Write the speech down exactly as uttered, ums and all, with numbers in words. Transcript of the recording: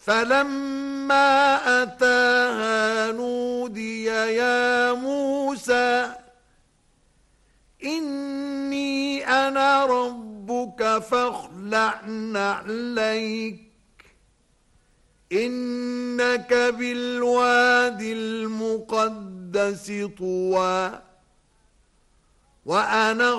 فلما أتاها نودي يا موسى إني أنا ربك فاخلع نعليك إنك بالوادي المقدس طوى وأنا